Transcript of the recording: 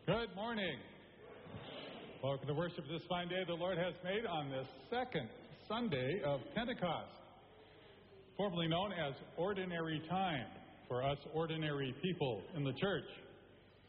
Good morning. Welcome to worship this fine day the Lord has made on this second Sunday of Pentecost, formerly known as Ordinary Time for us ordinary people in the church.